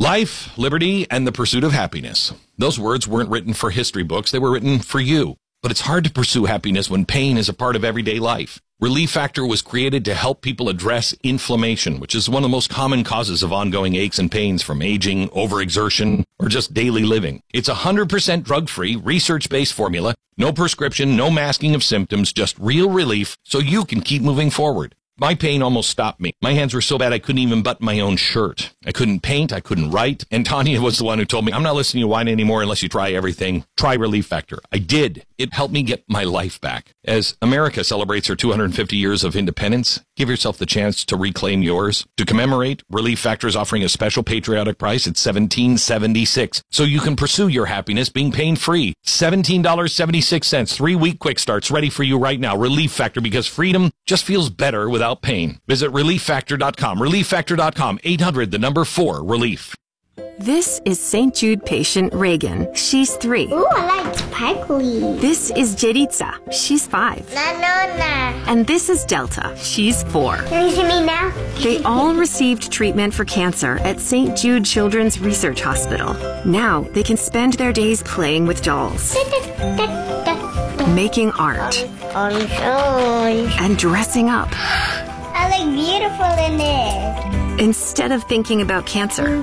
Life, liberty, and the pursuit of happiness. Those words weren't written for history books. They were written for you. But it's hard to pursue happiness when pain is a part of everyday life. Relief Factor was created to help people address inflammation, which is one of the most common causes of ongoing aches and pains from aging, overexertion, or just daily living. It's 100% drug-free, research-based formula, no prescription, no masking of symptoms, just real relief so you can keep moving forward. My pain almost stopped me. My hands were so bad I couldn't even button my own shirt. I couldn't paint, I couldn't write. And Tanya was the one who told me, I'm not listening to you whine anymore unless you try everything. Try Relief Factor. I did. It helped me get my life back. As America celebrates her 250 years of independence, give yourself the chance to reclaim yours. To commemorate, Relief Factor is offering a special patriotic price at $17.76, so you can pursue your happiness being pain-free. $17.76, 3-week quick starts ready for you right now. Relief Factor, because freedom just feels better without pain. Visit ReliefFactor.com. ReliefFactor.com. 800-4-RELIEF. This is St. Jude patient Reagan. She's 3. Ooh, I like sparkly. This is Jeritza. She's 5. No. And this is Delta. She's 4. Can you see me now? They all received treatment for cancer at St. Jude Children's Research Hospital. Now they can spend their days playing with dolls, making art, and dressing up. I look beautiful in it. Instead of thinking about cancer.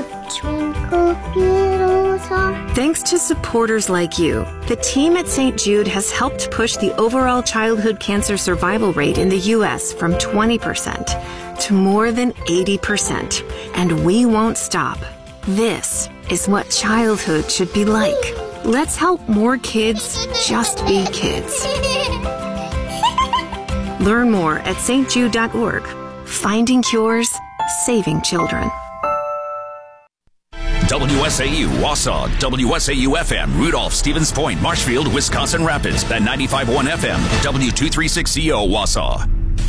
Thanks to supporters like you, the team at St. Jude has helped push the overall childhood cancer survival rate in the U.S. from 20% to more than 80%. And we won't stop. This is what childhood should be like. Let's help more kids just be kids. Learn more at stjude.org. Finding cures, saving children. WSAU, Wausau, WSAU-FM, Rudolph, Stevens Point, Marshfield, Wisconsin Rapids, at 95.1 FM, W236CO, Wausau.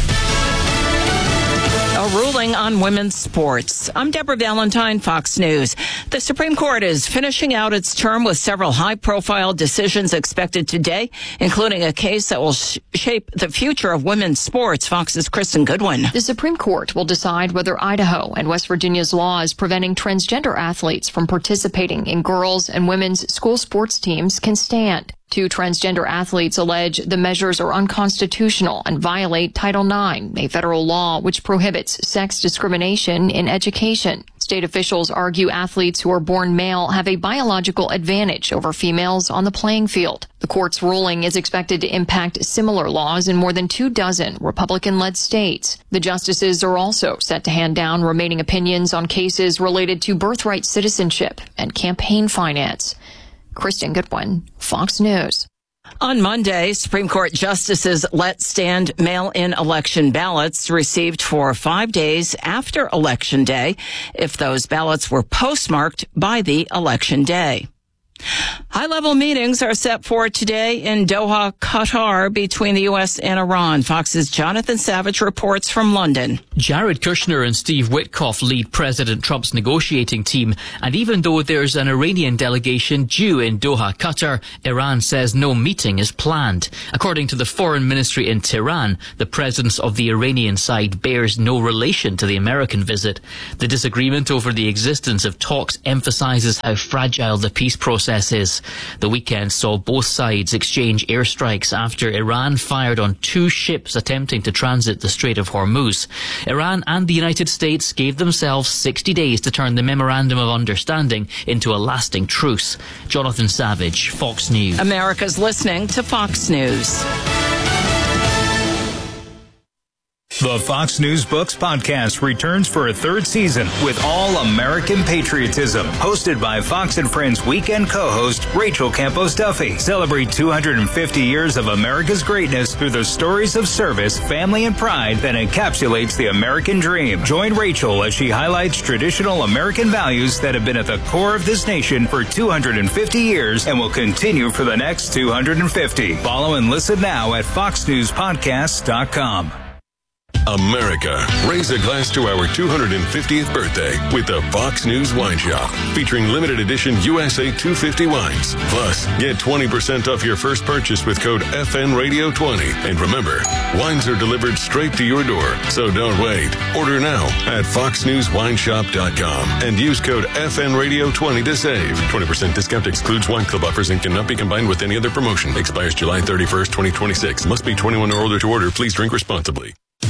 A ruling on women's sports. I'm Deborah Valentine, Fox News. The Supreme Court is finishing out its term with several high-profile decisions expected today, including a case that will shape the future of women's sports. Fox's Kristen Goodwin. The Supreme Court will decide whether Idaho and West Virginia's laws preventing transgender athletes from participating in girls' and women's school sports teams can stand. 2 transgender athletes allege the measures are unconstitutional and violate Title IX, a federal law which prohibits sex discrimination in education. State officials argue athletes who are born male have a biological advantage over females on the playing field. The court's ruling is expected to impact similar laws in more than 24 Republican-led states. The justices are also set to hand down remaining opinions on cases related to birthright citizenship and campaign finance. Kristen Goodwin, Fox News. On Monday, Supreme Court justices let stand mail-in election ballots received for 5 days after Election Day if those ballots were postmarked by the election day. High-level meetings are set for today in Doha, Qatar, between the U.S. and Iran. Fox's Jonathan Savage reports from London. Jared Kushner and Steve Witkoff lead President Trump's negotiating team, and even though there's an Iranian delegation due in Doha, Qatar, Iran says no meeting is planned. According to the Foreign Ministry in Tehran, the presence of the Iranian side bears no relation to the American visit. The disagreement over the existence of talks emphasizes how fragile the peace process is. The weekend saw both sides exchange airstrikes after Iran fired on 2 ships attempting to transit the Strait of Hormuz. Iran and the United States gave themselves 60 days to turn the Memorandum of Understanding into a lasting truce. Jonathan Savage, Fox News. America's listening to Fox News. The Fox News Books podcast returns for a 3rd season with all American patriotism. Hosted by Fox and Friends weekend co-host Rachel Campos Duffy. Celebrate 250 years of America's greatness through the stories of service, family, and pride that encapsulates the American dream. Join Rachel as she highlights traditional American values that have been at the core of this nation for 250 years and will continue for the next 250. Follow and listen now at foxnewspodcasts.com. America. Raise a glass to our 250th birthday with the Fox News Wine Shop, featuring limited edition USA 250 wines. Plus, get 20% off your first purchase with code FNRadio20. And remember, wines are delivered straight to your door, so don't wait. Order now at foxnewswineshop.com and use code FNRadio20 to save. 20% discount excludes wine club offers and cannot be combined with any other promotion. Expires July 31st, 2026. Must be 21 or older to order. Please drink responsibly.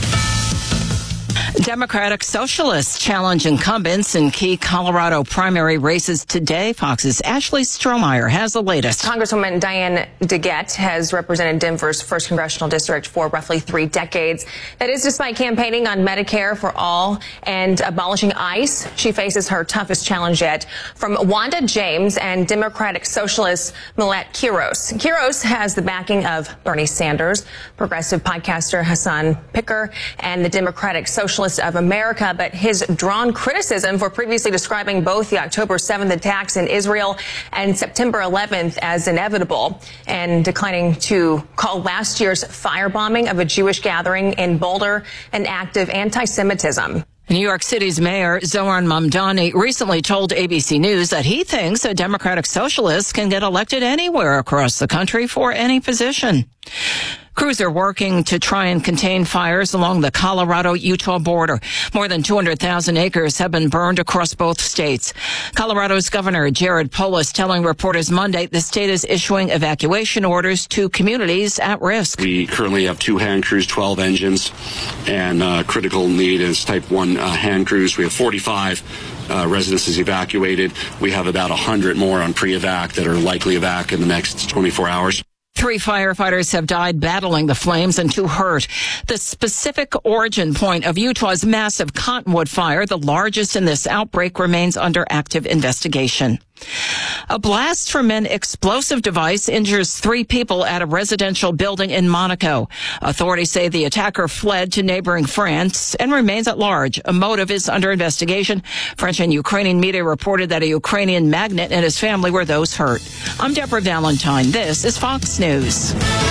Democratic Socialists challenge incumbents in key Colorado primary races today. Fox's Ashley Strohmeyer has the latest. Congresswoman Diane DeGette has represented Denver's 1st Congressional District for roughly 3 decades. That is despite campaigning on Medicare for all and abolishing ICE. She faces her toughest challenge yet from Wanda James and Democratic Socialist Millette Quiros. Quiros has the backing of Bernie Sanders, progressive podcaster Hassan Picker, and the Democratic Socialist of America, but his drawn criticism for previously describing both the October 7th attacks in Israel and September 11th as inevitable, and declining to call last year's firebombing of a Jewish gathering in Boulder an act of anti-Semitism. New York City's Mayor Zohran Mamdani recently told ABC News that he thinks a Democratic Socialist can get elected anywhere across the country for any position. Crews are working to try and contain fires along the Colorado-Utah border. More than 200,000 acres have been burned across both states. Colorado's Governor Jared Polis telling reporters Monday the state is issuing evacuation orders to communities at risk. We currently have 2 hand crews, 12 engines, and critical need is type 1 hand crews. We have 45 residences evacuated. We have about 100 more on pre-evac that are likely evac in the next 24 hours. 3 firefighters have died battling the flames and 2 hurt. The specific origin point of Utah's massive cottonwood fire, the largest in this outbreak, remains under active investigation. A blast from an explosive device injures 3 people at a residential building in Monaco. Authorities say the attacker fled to neighboring France and remains at large. A motive is under investigation. French and Ukrainian media reported that a Ukrainian magnate and his family were those hurt. I'm Deborah Valentine. This is Fox News.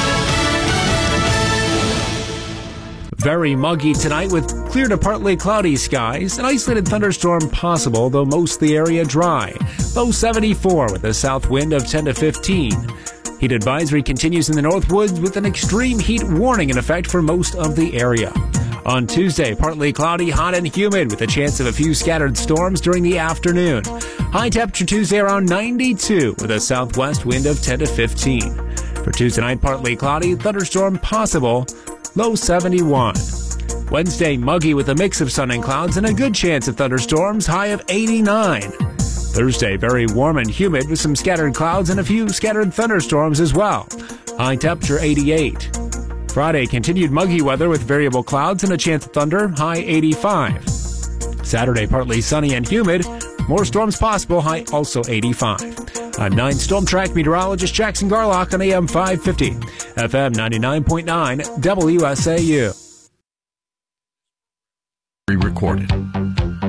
Very muggy tonight with clear to partly cloudy skies. An isolated thunderstorm possible, though most of the area dry. Low 74 with a south wind of 10 to 15. Heat advisory continues in the Northwoods with an extreme heat warning in effect for most of the area. On Tuesday, partly cloudy, hot and humid with a chance of a few scattered storms during the afternoon. High temperature Tuesday around 92 with a southwest wind of 10 to 15. For Tuesday night, partly cloudy, thunderstorm possible. Low 71. Wednesday, muggy with a mix of sun and clouds and a good chance of thunderstorms, high of 89. Thursday, very warm and humid with some scattered clouds and a few scattered thunderstorms as well. High temperature 88. Friday, continued muggy weather with variable clouds and a chance of thunder, high 85. Saturday, partly sunny and humid, more storms possible, high also 85. I'm 9 Storm Track meteorologist Jackson Garlock on AM 550, FM 99.9, WSAU. Recorded.